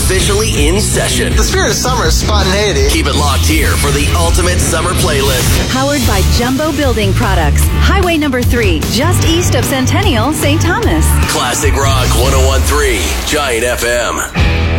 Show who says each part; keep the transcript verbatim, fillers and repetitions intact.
Speaker 1: officially in session.
Speaker 2: The spirit of summer is spontaneity.
Speaker 1: Keep it locked here for the ultimate summer playlist.
Speaker 3: Powered by Jumbo Building Products. Highway number three, just east of Centennial, Saint Thomas.
Speaker 1: Classic Rock one oh one point three, Giant F M.